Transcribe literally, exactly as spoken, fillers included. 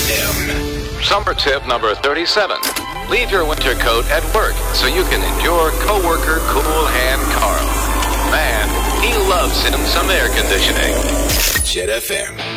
M. Summer tip number thirty-seven. Leave your winter coat at work so you can endure coworker Cool Hand Carl. Man, he loves him some air conditioning. Jet F M.